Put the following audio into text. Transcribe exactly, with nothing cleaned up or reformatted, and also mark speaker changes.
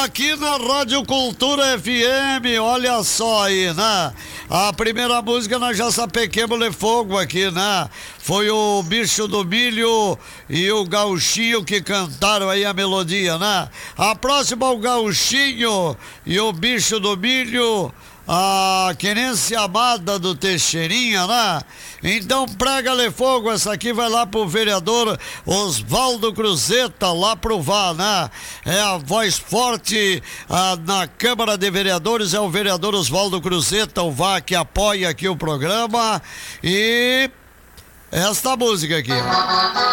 Speaker 1: aqui na Rádio Cultura F M, olha só aí, né? A primeira música nós já sapequemos de fogo aqui, né? Foi o Bicho do Milho e o Gauchinho que cantaram aí a melodia, né? A próxima o Gauchinho e o Bicho do Milho, a Querência Amada do Teixeirinha, né? Então prega-lhe fogo, essa aqui vai lá pro vereador Oswaldo Cruzeta, lá pro Vá, né? É a voz forte ah, na Câmara de Vereadores, é o vereador Oswaldo Cruzeta, o Vá, que apoia aqui o programa. E esta música aqui.